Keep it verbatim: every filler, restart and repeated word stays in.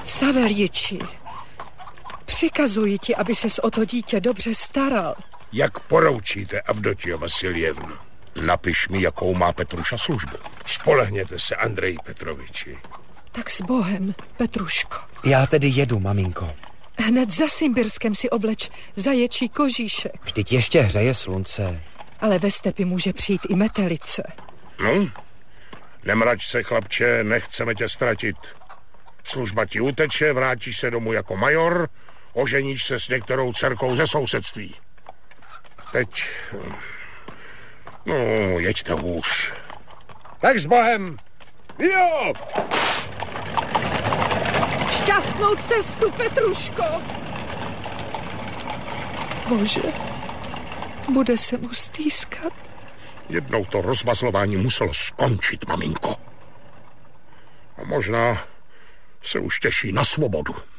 Saveljiči, přikazuji ti, aby ses o to dítě dobře staral. Jak poroučíte, Avdotio Vasiljevno? Napiš mi, jakou má Petruša službu. Spolehněte se, Andreji Petroviči. Tak s Bohem, Petruško. Já tedy jedu, maminko. Hned za Simbirskem si obleč zaječí kožíšek. Vždyť ještě hřeje slunce. Ale ve stepi může přijít i metelice. No, nemrač se, chlapče, nechceme tě ztratit. Služba ti uteče, vrátíš se domů jako major, oženíš se s některou dcerkou ze sousedství. Teď... No, jeďte hůř. Tak s Bohem! Jo! Šťastnou cestu, Petruško! Bože, bude se mu stýskat. Jednou to rozmazlování muselo skončit, maminko. A možná se už těší na svobodu.